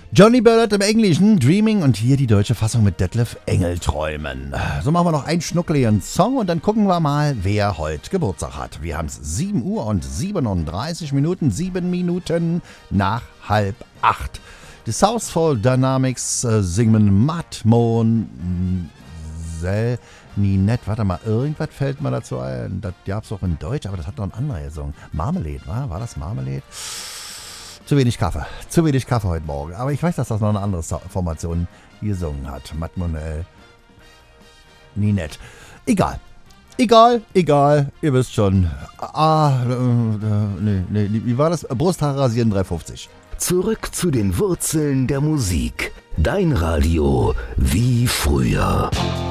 Johnny Ballard im Englischen, Dreaming, und hier die deutsche Fassung mit Detlef Engelträumen. So machen wir noch einen schnuckeligen Song und dann gucken wir mal, wer heute Geburtstag hat. Wir haben es 7 Uhr und 37 Minuten, 7 Minuten nach 7:30. Die Southfall Dynamics singen Matt Moon, Ninette. Warte mal, irgendwas fällt mir dazu ein. Das gab es auch in Deutsch, aber das hat noch ein anderer gesungen. Marmalade, war das Marmalade? Zu wenig Kaffee heute Morgen. Aber ich weiß, dass das noch eine andere Formation gesungen hat. Mademoiselle Ninette. Egal. Ihr wisst schon. Wie war das? Brusthaare rasieren 3,50. Zurück zu den Wurzeln der Musik. Dein Radio wie früher.